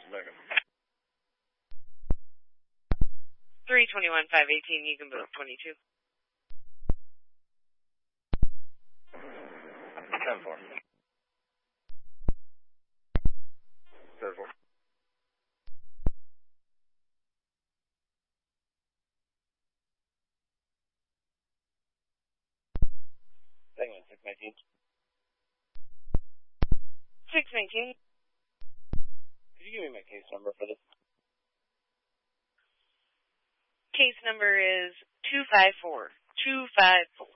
second. 321-518, you can book 22. 10-4. Third floor. Second, 619. 619. Could you give me my case number for this? Case number is 254. 254.